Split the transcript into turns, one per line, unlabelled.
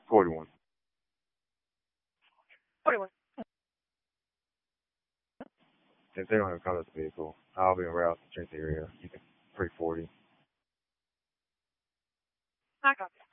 41.
41.
If they don't have contact with the vehicle, I'll be en route to change the area. You can 340.
I copy.